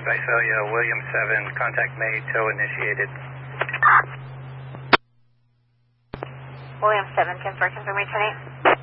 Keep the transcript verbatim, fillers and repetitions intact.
Visalia, William seven, contact made, tow initiated. William seven, ten for confirmation eight.